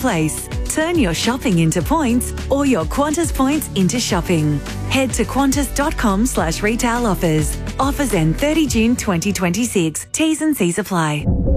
place. Turn your shopping into points or your Qantas points into shopping. Head to qantas.com/retail offers. Offers end 30 June 2026. T's and C's apply.